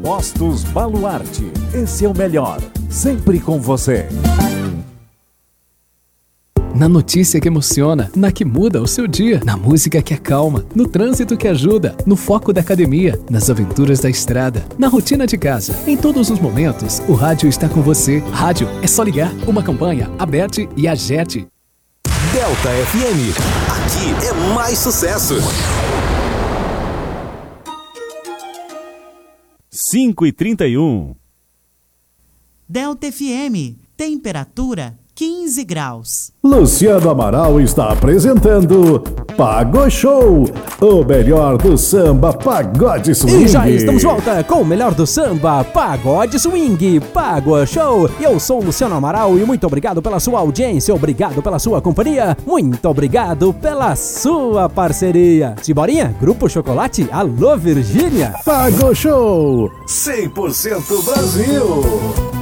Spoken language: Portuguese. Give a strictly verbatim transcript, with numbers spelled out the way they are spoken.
Postos Baluarte. Esse é o melhor. Sempre com você. Na notícia que emociona, na que muda o seu dia, na música que acalma, no trânsito que ajuda, no foco da academia, nas aventuras da estrada, na rotina de casa. Em todos os momentos, o rádio está com você. Rádio é só ligar. Uma campanha, Aberte e Agete. Delta F M. Aqui é mais sucesso. cinco e trinta e um. Delta F M. Temperatura quinze graus. Luciano Amaral está apresentando Pago Show, o melhor do samba pagode swing. E já estamos de volta com o melhor do samba pagode swing, Pago Show. Eu sou o Luciano Amaral e muito obrigado pela sua audiência, obrigado pela sua companhia, muito obrigado pela sua parceria. Siborinha, Grupo Chocolate, alô Virgínia. Pago Show, cem por cento Brasil.